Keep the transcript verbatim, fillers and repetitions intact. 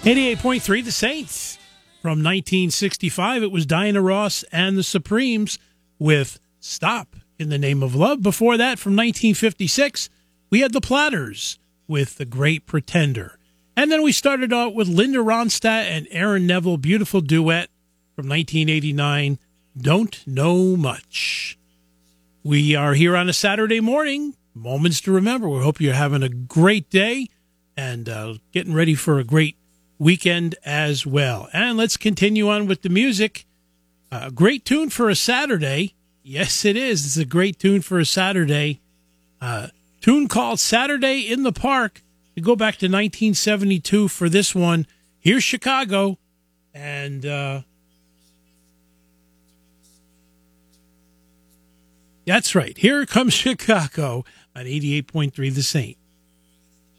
eighty-eight point three The Saints. From nineteen sixty-five, it was Diana Ross and the Supremes with Stop in the Name of Love. Before that, from nineteen fifty-six, we had the Platters with The Great Pretender. And then we started out with Linda Ronstadt and Aaron Neville, beautiful duet from nineteen eighty-nine, Don't Know Much. We are here on a Saturday morning, Moments to Remember. We hope you're having a great day and uh, getting ready for a great weekend as well. And let's continue on with the music. A uh, great tune for a Saturday. Yes, it is. It's a great tune for a Saturday. Uh, tune called Saturday in the Park. We go back to nineteen seventy-two for this one. Here's Chicago. And uh, that's right. Here comes Chicago on eighty-eight point three The Saint.